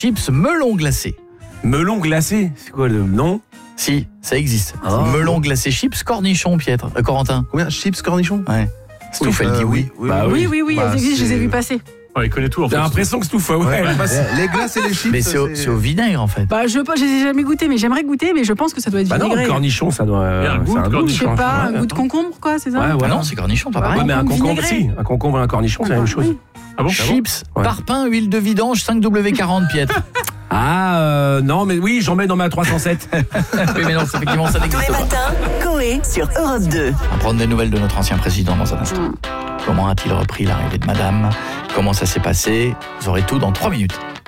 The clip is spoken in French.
chips melon glacé. Melon glacé, c'est quoi le nom? Si, ça existe. Ah. Melon glacé chips cornichon, Corentin. Combien? Chips cornichons? Ouais. Stouff, elle dit oui. Bah Oui, Bah, elles existent, je les ai c'est- vus passer. Ouais, il connaît tout en fait. J'ai l'impression que Stouff, ouais. Les glaces et les chips. Mais c'est au vinaigre en fait. Bah, je les ai jamais goûté, mais j'aimerais goûter, mais je pense que ça doit être Bah non, vinaigré. le cornichon, ça doit. Il y a un goût de Je cornichon. sais pas, un ouais. goût de concombre, quoi, c'est ça? Ouais, Ah voilà. non, c'est cornichon, pas Ouais, pareil. Ouais, mais un concombre concombre, vinaigré. si. Un concombre et un cornichon, c'est la même chose. Ah bon? Chips, Ouais. parpaing, huile de vidange, 5W40, Pietre. Non, mais oui, j'en mets dans ma 307. Oui, mais non, effectivement, ça Tous n'existe les pas. matins, Coé sur Europe 2. On va prendre des nouvelles de notre ancien président dans un instant. Comment a-t-il repris l'arrivée de madame? Comment ça s'est passé? Vous aurez tout dans 3 minutes.